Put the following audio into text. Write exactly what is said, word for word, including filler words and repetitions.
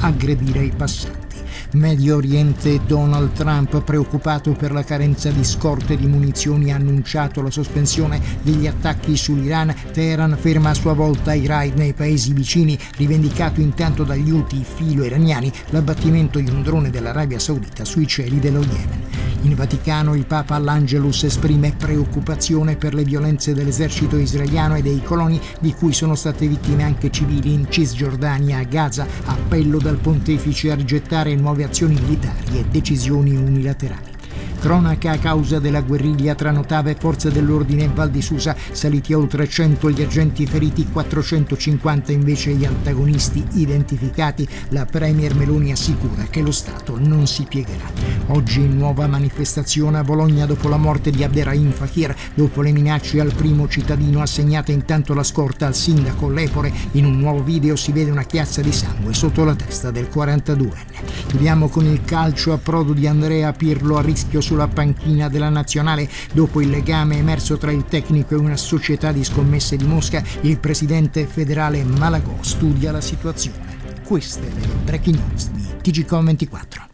aggredire i passanti. Medio Oriente, Donald Trump, preoccupato per la carenza di scorte di munizioni, ha annunciato la sospensione degli attacchi sull'Iran. Teheran ferma a sua volta i raid nei paesi vicini, rivendicato intanto dagli Houthi filo-iraniani l'abbattimento di un drone dell'Arabia Saudita sui cieli dello Yemen. In Vaticano il Papa all'Angelus esprime preoccupazione per le violenze dell'esercito israeliano e dei coloni di cui sono state vittime anche civili in Cisgiordania e a Gaza. Appello dal pontefice a rigettare nuove azioni militari e decisioni unilaterali. Cronaca a causa della guerriglia tra Notava e forze dell'ordine in Val di Susa, saliti a oltre cento gli agenti feriti, quattrocentocinquanta invece gli antagonisti identificati. La premier Meloni assicura che lo Stato non si piegherà. Oggi nuova manifestazione a Bologna dopo la morte di Abderrahim Fakir, dopo le minacce al primo cittadino, assegnata intanto la scorta al sindaco Lepore. In un nuovo video si vede una chiazza di sangue sotto la testa del quarantaduenne. Chiudiamo con il calcio. Approdo di Andrea Pirlo a rischio sulla panchina della nazionale dopo il legame emerso tra il tecnico e una società di scommesse di Mosca. Il presidente federale Malagò studia la situazione. Queste le breaking news di T G Com ventiquattro.